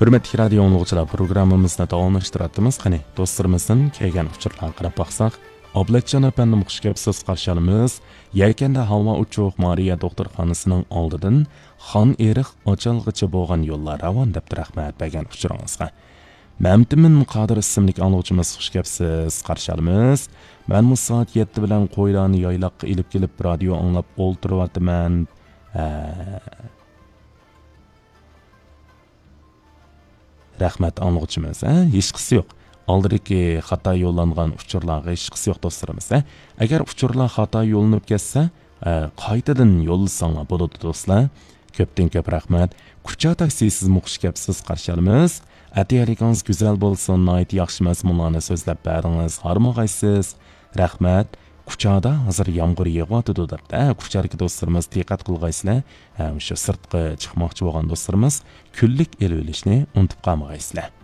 Hürmetli radio anlıqçılar, programımızda davamlaştıramiz. Qani, dostlarımızdan kelgan uchurlarga qarab baqsaq, Oblatjon apanning xush gapsiz qarshi olamiz. Yelkanda Halva uchuq Mariya doktorxonasining oldidan Xon Eriq ochalg'icha bo'lgan yo'llar ravon deb rahmat bergan uchuringizga. Mamtimin Qodir ismli anlıqçımız xush gapsiz qarshi olamiz. Men bu soat 7 bilan qo'ylarni yoyloqqa ilib kelib radio anglab o'ltiryapman. Rahmat anlıqçımız, hech qisi yo'q. Aldırki xata yo'llangan uchurlarga hech qisi yo'q do'stlarimiz. Agar uchurlar xata yo'llanib ketsa, qaytadan yo'llasanglar bo'ladi do'stlar. Ko'pdan ko'p rahmat. Kucha taksi siz xush gapsiz qarshi olamiz. Atiyaligingiz go'zal bo'lsin, nihoyat yaxshi mazmunlarni so'zlab berdingiz. Harmag'aysiz. Rahmat. Kuchada hozir yomg'ir yog'yapti deb. Kucharga do'stlarimiz diqqat qilgaysizlar. O'sha sirtqa chiqmoqchi bo'lgan do'stlarimiz kunlik elib olishni unutib qolmaysizlar.